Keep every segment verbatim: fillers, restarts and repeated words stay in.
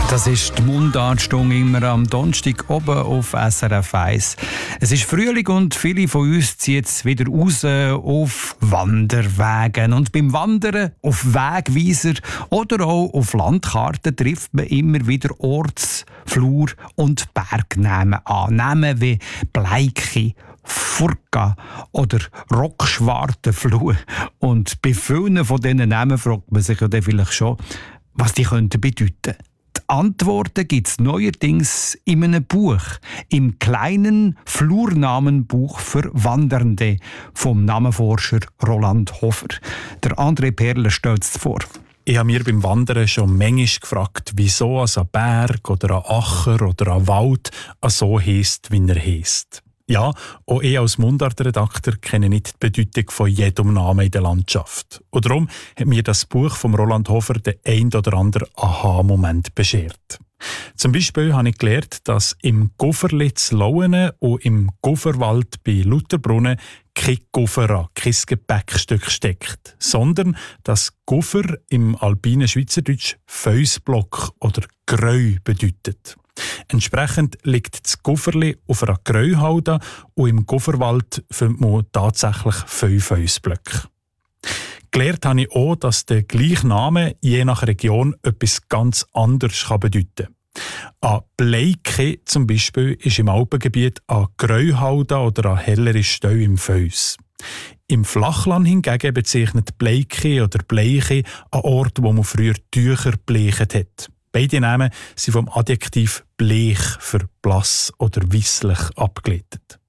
Das ist die Mundartstunde immer am Donnerstag oben auf S R F eins. Es ist Frühling und viele von uns ziehen jetzt wieder raus auf Wanderwegen. Und beim Wandern auf Wegweiser oder auch auf Landkarten trifft man immer wieder Orts-, Flur- und Bergnamen an. Namen wie Bleiki, Furka oder Rockschwartenfluh. Und bei vielen von diesen Namen fragt man sich ja dann vielleicht schon, was die könnten bedeuten. Antworten gibt es neuerdings in einem Buch, im kleinen Flurnamenbuch für Wandernde vom Namenforscher Roland Hofer. Der André Perler stellt es vor. Ich habe mir beim Wandern schon manchmal gefragt, wieso ein Berg oder ein Acher oder ein Wald so heisst, wie er heisst. Ja, auch ich als Mundartredakteur kenne nicht die Bedeutung von jedem Namen in der Landschaft. Und darum hat mir das Buch von Roland Hofer den ein oder anderen Aha-Moment beschert. Zum Beispiel habe ich gelernt, dass im Gufferli zu Lauenen und im Gufferwald bei Lutherbrunnen kein Guffera, kein Gepäckstück steckt, sondern dass Guffer im alpinen Schweizerdeutsch Felsblock oder Greu bedeutet. Entsprechend liegt das Gufferli auf einer Greuhalde und im Gufferwald findet man tatsächlich fünf Felsblöcke. Gelernt habe ich auch, dass der gleiche Name je nach Region etwas ganz anderes bedeuten kann. Ein Bleike zum Beispiel ist im Alpengebiet eine Greuhalde oder eine hellere Stelle im Fels. Im Flachland hingegen bezeichnet Bleike oder Bleiche einen Ort, wo man früher Tücher bleicht hat. Beide Namen sind vom Adjektiv bleich für blass oder weisslich abgeleitet.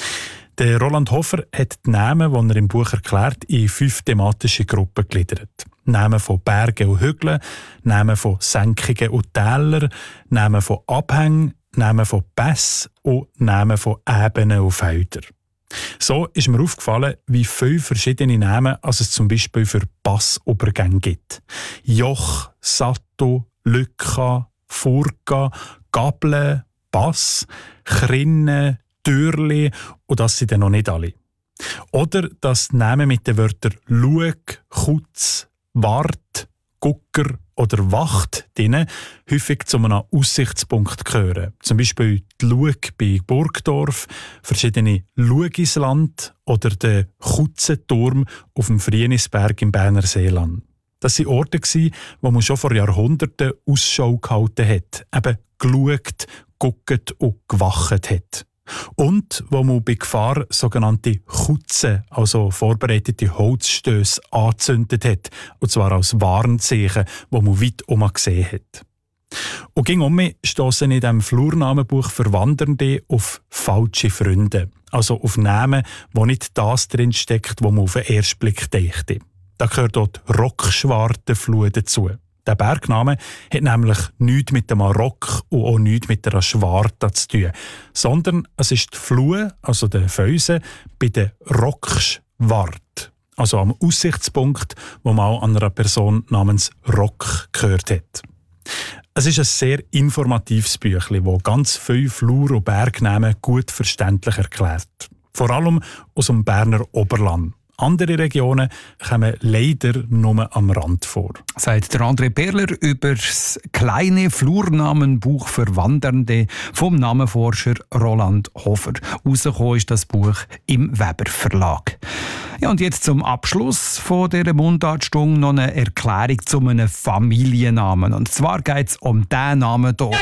Der Roland Hofer hat die Namen, die er im Buch erklärt, in fünf thematische Gruppen gegliedert. Namen von Bergen und Hügeln, Namen von Senkungen und Tälern, Namen von Abhängen, Namen von Pässen und Namen von Ebenen und Feldern. So ist mir aufgefallen, wie viele verschiedene Namen als es zum Beispiel für Passobergänge gibt. Joch, Sattel, Lücka, Furka, Gabel, Pass, Chrinne, Türli und das sind dann noch nicht alle. Oder dass Namen mit den Wörtern Lueg, Kutz, Wart, Gucker oder Wacht drin häufig zu einem Aussichtspunkt gehören. Zum Beispiel die Lueg bei Burgdorf, verschiedene Luegisland oder der Kutzenturm auf dem Frienisberg im Berner Seeland. Das waren Orte, wo man schon vor Jahrhunderten Ausschau gehalten hat, eben geschaut, geguckt und gewacht hat. Und wo man bei Gefahr sogenannte Kutzen, also vorbereitete Holzstöße, angezündet hat, und zwar als Warnzeichen, wo man weit um gesehen hat. Und ging um mich stossen in diesem Flurnamenbuch für Wandernde auf falsche Freunde, also auf Namen, wo nicht das drinsteckt, wo man auf den ersten Blick dachte. Da gehört dort Rockschwartenfluh dazu. Der Bergname hat nämlich nichts mit dem Rock und auch nichts mit der Schwarte zu tun, sondern es ist die Flue, also der Felsen, bei der Rockschwart, also am Aussichtspunkt, wo man auch an einer Person namens Rock gehört hat. Es ist ein sehr informatives Büchlein, das ganz viele Flur- und Bergnamen gut verständlich erklärt. Vor allem aus dem Berner Oberland. Andere Regionen kommen leider nur am Rand vor. Sagt der André Perler über das kleine Flurnamenbuch für Wandernde vom Namenforscher Roland Hofer. Rausgekommen ist das Buch im Weber Verlag. Ja, und jetzt zum Abschluss von dieser Mundartstunde noch eine Erklärung zu einem Familiennamen. Und zwar geht es um diesen Namen hier.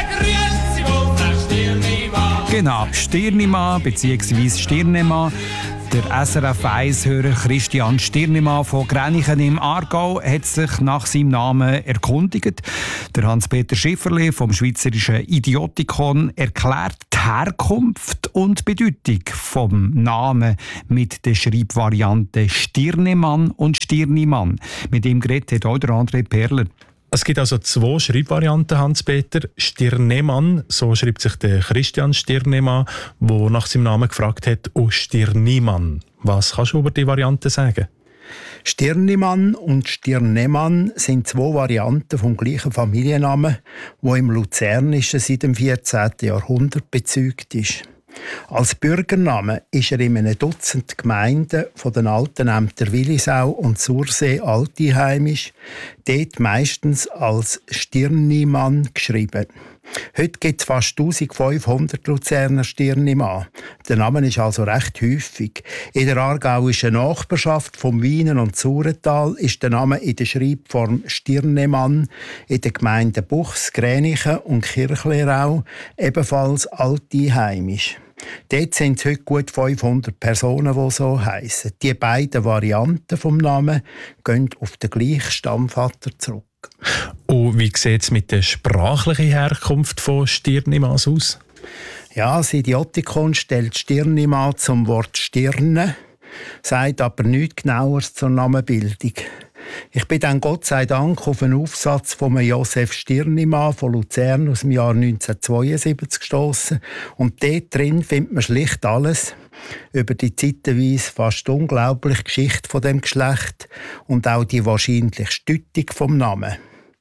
Genau, Stirnimann bzw. Stirnemann. Der S R F eins-Hörer Christian Stirnemann von Gränichen im Aargau hat sich nach seinem Namen erkundigt. Der Hans-Peter Schifferle vom Schweizerischen Idiotikon erklärt die Herkunft und Bedeutung vom Namen mit der Schreibvariante Stirnemann und Stirnimann. Mit ihm geredet hat auch der André Perler. Es gibt also zwei Schreibvarianten, Hans-Peter. Stirnemann, so schreibt sich der Christian Stirnemann, der nach seinem Namen gefragt hat, und Stirnimann. Was kannst du über die Variante sagen? Stirnimann und Stirnemann sind zwei Varianten vom gleichen Familiennamen, der im Luzernischen seit dem vierzehnten Jahrhundert bezeugt ist. Als Bürgername ist er in einem Dutzend Gemeinden von den alten Ämtern Willisau und Sursee altiheimisch. dort meistens als Stirnimann geschrieben. Heute gibt es fast eintausendfünfhundert Luzerner Stirnimann. Der Name ist also recht häufig. In der aargauischen Nachbarschaft vom Wienen und Saurental ist der Name in der Schreibform Stirnemann, in den Gemeinden Buchs, Gränichen und Kirchlerau ebenfalls alteinheimisch. Dort sind es heute gut fünfhundert Personen, die so heissen. Die beiden Varianten des Namens gehen auf den gleichen Stammvater zurück. Und wie sieht es mit der sprachlichen Herkunft von Stirnimann aus? Ja, das Idiotikon stellt Stirnimann zum Wort Stirne, sagt aber nichts Genaueres zur Namenbildung. Ich bin dann Gott sei Dank auf einen Aufsatz von Josef Stirnimann von Luzern aus dem Jahr neunzehnhundertzweiundsiebzig gestossen. Und dort drin findet man schlicht alles über die zeitweise fast unglaubliche Geschichte von dem Geschlecht und auch die wahrscheinliche Stüttung vom Namen.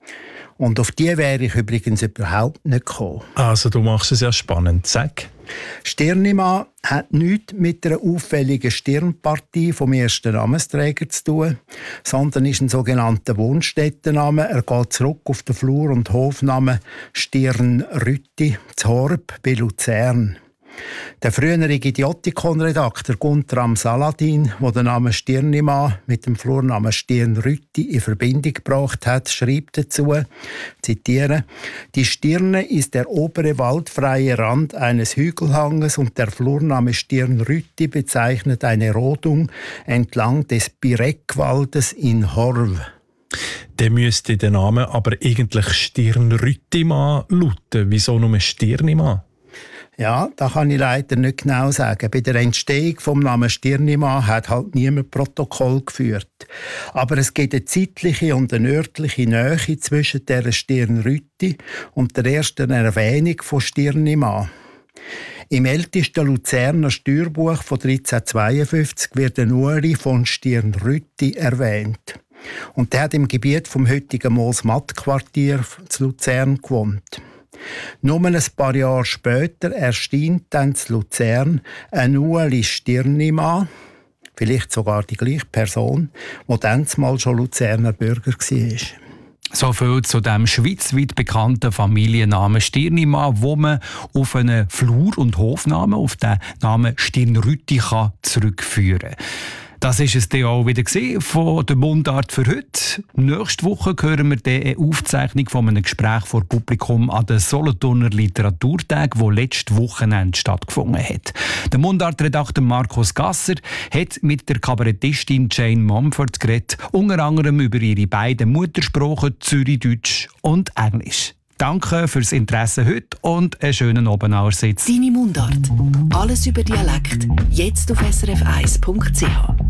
Und auf die wäre ich übrigens überhaupt nicht gekommen. Also du machst es ja spannend. Sag. Stirnimann hat nichts mit einer auffälligen Stirnpartie vom ersten Namensträger zu tun, sondern ist ein sogenannter Wohnstättenname. Er geht zurück auf den Flur- und Hofnamen Stirnrütti zu Horb bei Luzern. Der frühere Idiotikon-Redakteur Gunther am Saladin, der den Namen Stirnimann mit dem Flurnamen Stirnrütti in Verbindung gebracht hat, schreibt dazu, zitiere, «Die Stirne ist der obere waldfreie Rand eines Hügelhanges und der Flurname Stirnrütti bezeichnet eine Rodung entlang des Bireckwaldes in Horv.» Dann müsste der Name aber eigentlich Stirnrüttimann lauten. Wieso nur Stirnimann? Ja, das kann ich leider nicht genau sagen. Bei der Entstehung vom Namen Stirnimann hat halt niemand Protokoll geführt. Aber es gibt eine zeitliche und eine örtliche Nähe zwischen der Stirnrütti und der ersten Erwähnung von Stirnimann. Im ältesten Luzerner Steuerbuch von dreizehnhundertzweiundfünfzig wird ein Uri von Stirnrütti erwähnt. Und der hat im Gebiet vom heutigen Moos-Matt-Quartier zu Luzern gewohnt. Nur ein paar Jahre später erschien dann zu Luzern ein Ueli Stirnimann, vielleicht sogar die gleiche Person, die dann mal schon Luzerner Bürger war. So viel zu dem schweizweit bekannten Familiennamen Stirnimann, wo man auf einen Flur- und Hofnamen, auf den Namen Stirnrütti kann zurückführen kann. Das ist es dann auch wieder von der Mundart für heute. Nächste Woche hören wir dann eine Aufzeichnung von einem Gespräch vor Publikum an den Solothurner Literaturtagen, wo letztes Wochenende stattgefunden hat. Der Mundart-Redakteur Markus Gasser hat mit der Kabarettistin Jane Mumford geredet, unter anderem über ihre beiden Muttersprachen Zürichdeutsch und Englisch. Danke fürs Interesse heute und einen schönen Abend allerseits. Deine Mundart. Alles über Dialekt. Jetzt auf s r f eins punkt c h.